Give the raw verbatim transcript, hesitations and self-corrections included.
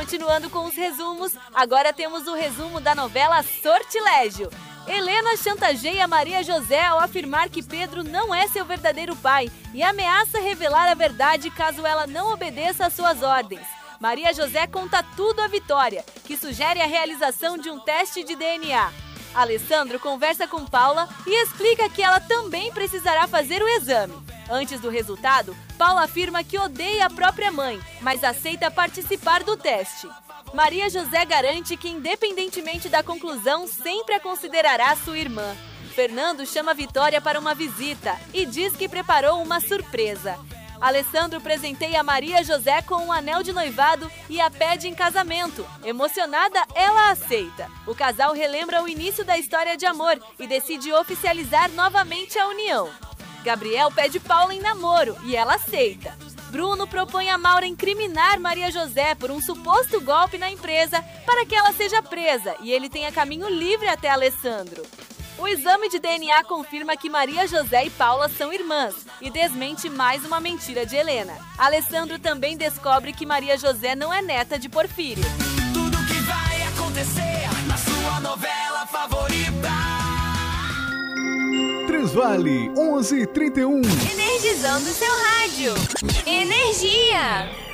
Continuando com os resumos, agora temos o resumo da novela Sortilégio. Helena chantageia Maria José ao afirmar que Pedro não é seu verdadeiro pai e ameaça revelar a verdade caso ela não obedeça às suas ordens. Maria José conta tudo à Vitória, que sugere a realização de um teste de D N A. Alessandro conversa com Paula e explica que ela também precisará fazer o exame. Antes do resultado, Paula afirma que odeia a própria mãe, mas aceita participar do teste. Maria José garante que, independentemente da conclusão, sempre a considerará sua irmã. Fernando chama Vitória para uma visita e diz que preparou uma surpresa. Alessandro presenteia Maria José com um anel de noivado e a pede em casamento. Emocionada, ela aceita. O casal relembra o início da história de amor e decide oficializar novamente a união. Gabriel pede Paula em namoro e ela aceita. Bruno propõe a Maura incriminar Maria José por um suposto golpe na empresa para que ela seja presa e ele tenha caminho livre até Alessandro. O exame de D N A confirma que Maria José e Paula são irmãs e desmente mais uma mentira de Helena. Alessandro também descobre que Maria José não é neta de Porfírio. Tudo que vai acontecer na sua novela favorita. Transvale onze e trinta e um. Energizando seu rádio. Energia!